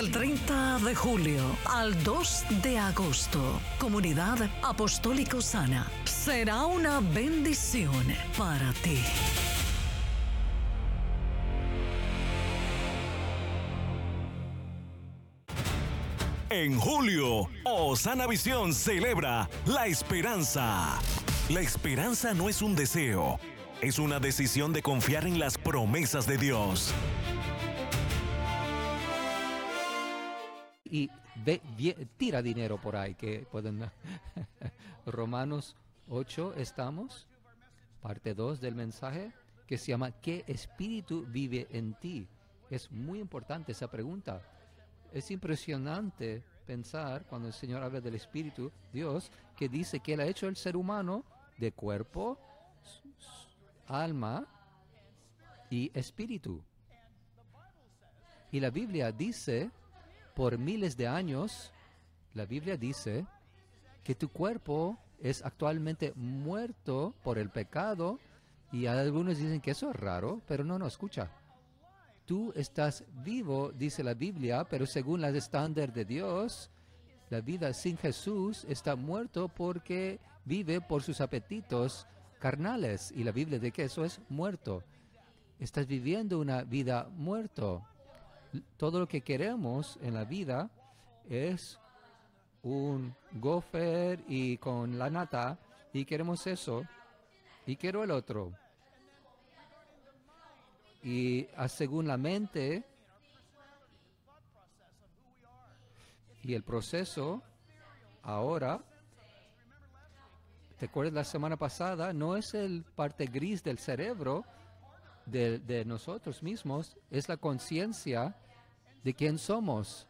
Del 30 de julio al 2 de agosto, Comunidad Apostólico Sana será una bendición para ti. En julio, Osana Visión celebra la esperanza. La esperanza no es un deseo, es una decisión de confiar en las promesas de Dios. Y tira dinero por ahí que pueden. Romanos 8 estamos, parte 2 del mensaje, que se llama ¿qué espíritu vive en ti? Es muy importante esa pregunta. Es impresionante pensar cuando el Señor habla del Espíritu, Dios, que dice que Él ha hecho el ser humano de cuerpo, alma y espíritu. Y la Biblia dice, por miles de años, la Biblia dice que tu cuerpo es actualmente muerto por el pecado, y algunos dicen que eso es raro, pero no, escucha. Tú estás vivo, dice la Biblia, pero según los estándares de Dios, la vida sin Jesús está muerto porque vive por sus apetitos carnales. Y la Biblia dice que eso es muerto. Estás viviendo una vida muerto. Todo lo que queremos en la vida es un gofre y con la nata, y queremos eso, y quiero el otro. Y según la mente y el proceso, ahora, ¿te acuerdas la semana pasada? No es el parte gris del cerebro de nosotros mismos, es la conciencia de quién somos.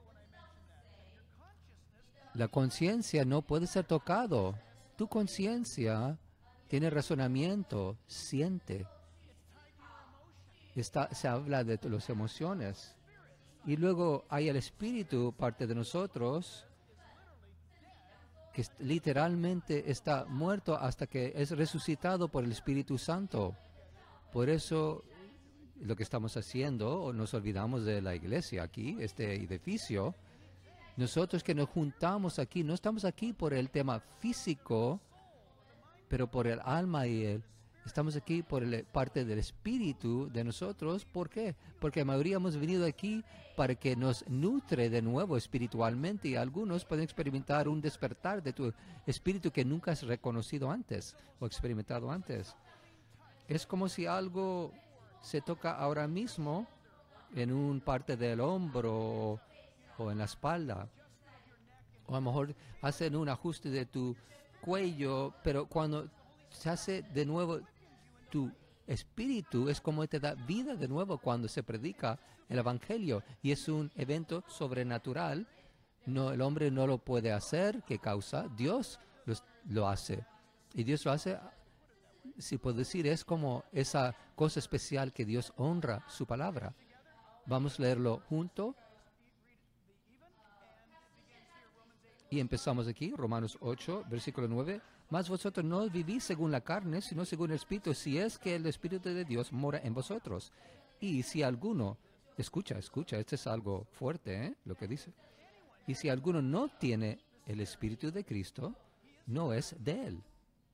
La conciencia no puede ser tocado. Tu conciencia tiene razonamiento, siente. Se habla de las emociones. Y luego hay el espíritu, parte de nosotros, que literalmente está muerto hasta que es resucitado por el Espíritu Santo. Por eso lo que estamos haciendo, o nos olvidamos de la iglesia aquí, este edificio, nosotros que nos juntamos aquí, no estamos aquí por el tema físico, pero por el alma y estamos aquí por parte del espíritu de nosotros. ¿Por qué? Porque la mayoría hemos venido aquí para que nos nutre de nuevo espiritualmente, y algunos pueden experimentar un despertar de tu espíritu que nunca has reconocido antes o experimentado antes. Es como si algo se toca ahora mismo en un parte del hombro o en la espalda. O a lo mejor hacen un ajuste de tu cuello, pero cuando se hace de nuevo tu espíritu, es como te da vida de nuevo cuando se predica el Evangelio. Y es un evento sobrenatural. No, el hombre no lo puede hacer. ¿Qué causa? Dios lo hace. Y Dios lo hace, si puedo decir, es como esa cosa especial que Dios honra su palabra. Vamos a leerlo junto. Y empezamos aquí, Romanos 8, versículo 9. Mas vosotros no vivís según la carne, sino según el Espíritu, si es que el Espíritu de Dios mora en vosotros. Y si alguno, escucha, este es algo fuerte, lo que dice. Y si alguno no tiene el Espíritu de Cristo, no es de él.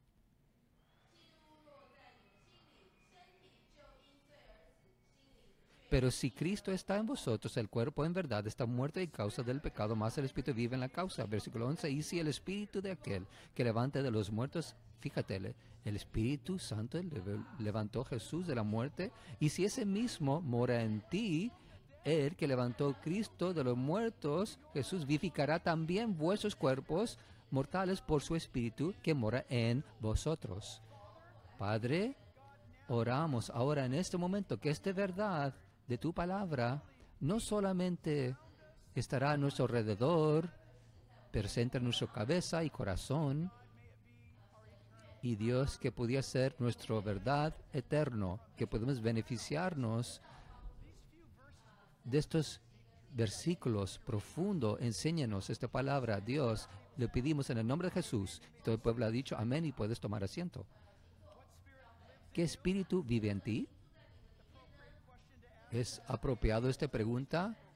Pero si Cristo está en vosotros, el cuerpo en verdad está muerto en causa del pecado, más el Espíritu vive en la causa. Versículo 11. Y si el Espíritu de aquel que levanta de los muertos, fíjate, el Espíritu Santo levantó a Jesús de la muerte, y si ese mismo mora en ti, el que levantó a Cristo de los muertos, Jesús, vivificará también vuestros cuerpos mortales por su Espíritu que mora en vosotros. Padre, oramos ahora en este momento que esta verdad de tu palabra no solamente estará a nuestro alrededor, presente en nuestra cabeza y corazón, y Dios, que podía ser nuestra verdad eterno, que podemos beneficiarnos de estos versículos profundos. Enséñanos esta palabra, Dios, le pedimos en el nombre de Jesús. Y todo el pueblo ha dicho amén, y puedes tomar asiento. ¿Qué espíritu vive en ti? ¿Es apropiado esta pregunta